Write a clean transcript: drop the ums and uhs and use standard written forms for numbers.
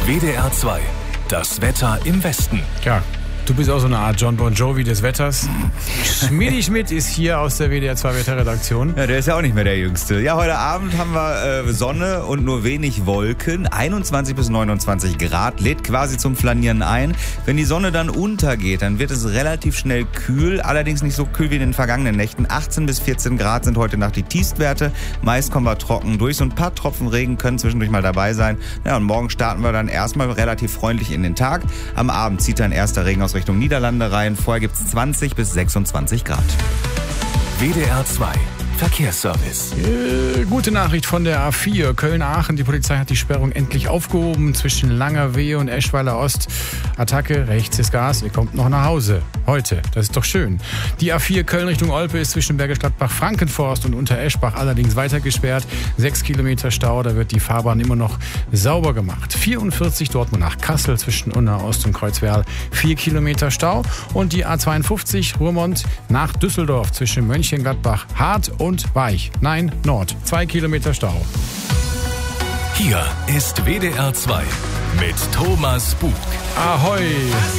WDR 2. Das Wetter im Westen. Ja, du bist auch so eine Art John Bon Jovi des Wetters. Schmidi Schmidt ist hier aus der WDR 2 Wetterredaktion. Ja, der ist ja auch nicht mehr der Jüngste. Ja, heute Abend haben wir Sonne und nur wenig Wolken. 21 bis 29 Grad, lädt quasi zum Flanieren ein. Wenn die Sonne dann untergeht, dann wird es relativ schnell kühl. Allerdings nicht so kühl wie in den vergangenen Nächten. 18 bis 14 Grad sind heute Nacht die Tiefstwerte. Meist kommen wir trocken durch. So ein paar Tropfen Regen können zwischendurch mal dabei sein. Ja, und morgen starten wir dann erstmal relativ freundlich in den Tag. Am Abend zieht dann erster Regen aus Richtung Niederlande rein. Vorher gibt es 20 bis 26 Grad. WDR 2. Verkehrsservice. Gute Nachricht von der A4 Köln-Aachen. Die Polizei hat die Sperrung endlich aufgehoben zwischen Langerwehe und Eschweiler Ost. Attacke, rechts ist Gas, ihr kommt noch nach Hause. Heute, das ist doch schön. Die A4 Köln Richtung Olpe ist zwischen Bergisch Gladbach, Frankenforst und Untereschbach allerdings weiter gesperrt. 6 Kilometer Stau, da wird die Fahrbahn immer noch sauber gemacht. 44 Dortmund nach Kassel zwischen Unna Ost und Kreuzwerl. 4 Kilometer Stau. Und die A52 Ruhrmond nach Düsseldorf zwischen Mönchengladbach, Hart und Weich. Nein, Nord. 2 Kilometer Stau. Hier ist WDR 2 mit Thomas Bug. Ahoi!